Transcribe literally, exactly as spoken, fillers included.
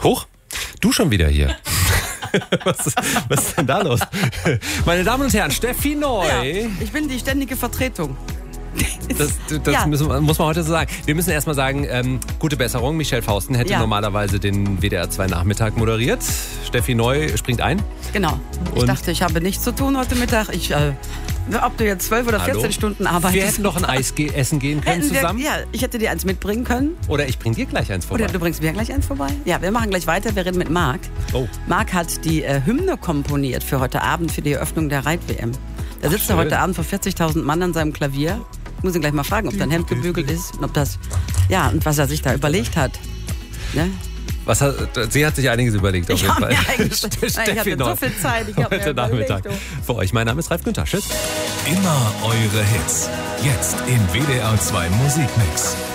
Hoch, du schon wieder hier. was, ist, was ist denn da los? Meine Damen und Herren, Steffi Neu. Ja, ich bin die ständige Vertretung. Das, das ja. müssen, muss man heute so sagen. Wir müssen erstmal sagen, ähm, gute Besserung. Michelle Fausten hätte ja. normalerweise den W D R zwei Nachmittag moderiert. Steffi Neu springt ein. Genau. Ich und dachte, ich habe nichts zu tun heute Mittag. Ich, äh, ob du jetzt zwölf oder vierzehn Hallo? Stunden arbeitest. Wir hätten noch ein Eis ge- essen gehen können hätten zusammen. Wir, ja, ich hätte dir eins mitbringen können. Oder ich bring dir gleich eins vorbei. Oder du bringst mir gleich eins vorbei. Ja, wir machen gleich weiter. Wir reden mit Marc. Oh. Marc hat die äh, Hymne komponiert für heute Abend, für die Eröffnung der Reit-W M. Da sitzt er heute Abend vor vierzigtausend Mann an seinem Klavier. Ich muss ihn gleich mal fragen, ob dein Hemd gebügelt ist und ob das, ja, und was er sich da überlegt hat. Ne? Was hat, sie hat sich einiges überlegt, auf ich jeden Fall. Mir ich hatte so viel Zeit. Ich heute Nachmittag. Für euch, mein Name ist Ralf Günther. Tschüss. Immer eure Hits. Jetzt im W D R zwei Musikmix.